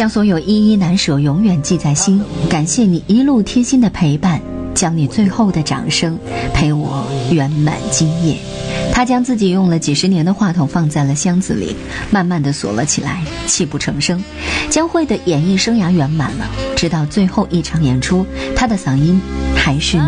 将所有依依难舍永远记在心，感谢你一路贴心的陪伴，将你最后的掌声陪我圆满今夜。他将自己用了几十年的话筒放在了箱子里，慢慢地锁了起来，泣不成声。江蕙的演艺生涯圆满了，直到最后一场演出，他的嗓音还是